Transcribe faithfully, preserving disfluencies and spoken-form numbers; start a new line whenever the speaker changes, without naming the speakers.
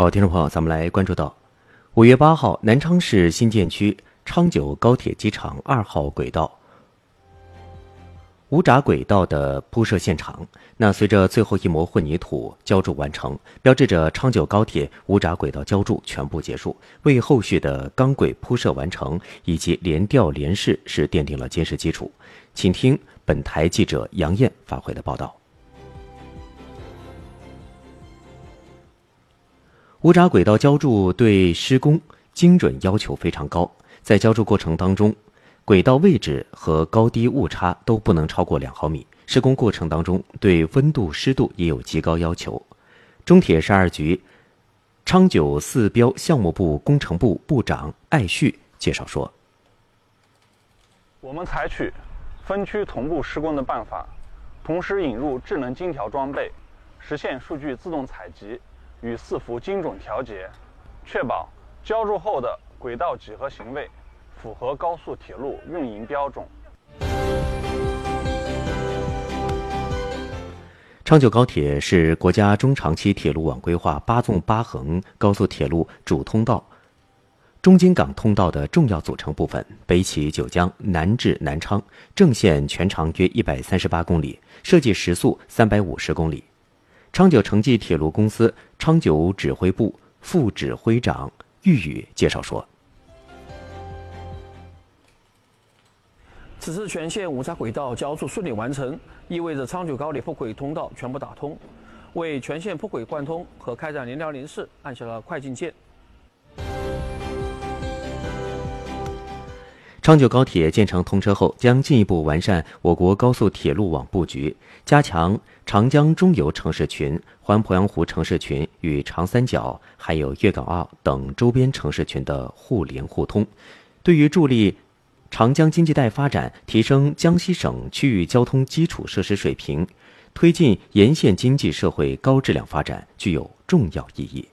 好，听众朋友，咱们来关注到，五月八号，南昌市新建区昌九高铁机场二号轨道无闸轨道的铺设现场。那随着最后一模混凝土浇筑完成，标志着昌九高铁无闸轨道浇筑全部结束，为后续的钢轨铺设完成以及联调联试是奠定了坚实基础。请听本台记者杨艳发回的报道。无闸轨道浇筑对施工精准要求非常高，在浇筑过程当中，轨道位置和高低误差都不能超过两毫米。施工过程当中，对温度、湿度也有极高要求。中铁十二局昌九四标项目部工程部部长艾旭介绍说：“
我们采取分区同步施工的办法，同时引入智能精调装备，实现数据自动采集与伺服精准调节，确保浇筑后的轨道几何形位符合高速铁路运营标准。”
昌九高铁是国家中长期铁路网规划八纵八横高速铁路主通道、中京港通道的重要组成部分，北起九江，南至南昌，正线全长约一百三十八公里，设计时速三百五十公里。昌九城际铁路公司昌九指挥部副指挥长玉宇介绍说：“
此次全线无闸轨道浇筑顺利完成，意味着昌九高铁铺轨通道全部打通，为全线铺轨贯通和开展联调联试按下了快进键。”
昌九高铁建成通车后，将进一步完善我国高速铁路网布局，加强长江中游城市群、环鄱阳湖城市群与长三角还有粤港澳等周边城市群的互联互通，对于助力长江经济带发展、提升江西省区域交通基础设施水平、推进沿线经济社会高质量发展具有重要意义。